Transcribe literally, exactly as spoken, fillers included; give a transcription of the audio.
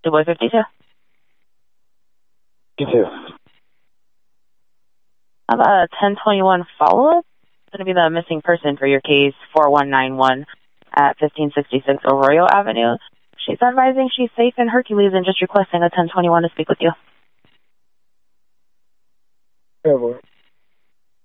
DuBois fifty-two. fifty-two. How about a ten twenty-one follow-up? It's going to be the missing person for your case, four one nine one at fifteen sixty-six Arroyo Avenue. She's advising she's safe in Hercules and just requesting a ten twenty-one to speak with you. Yeah, boy.